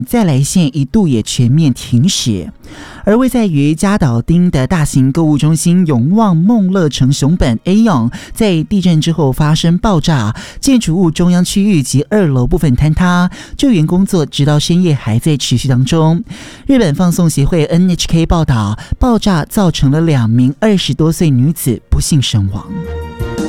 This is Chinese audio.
在来线一度也全面停驶。而位在于嘉岛町的大型购物中心永旺梦乐城熊本 A 用在地震之后发生爆炸，建筑物中央区域及2楼部分坍塌，救援工作直到深夜还在持续当中。日本放送协会 NHK 报道，爆炸造成了2名20多岁女子不幸身亡。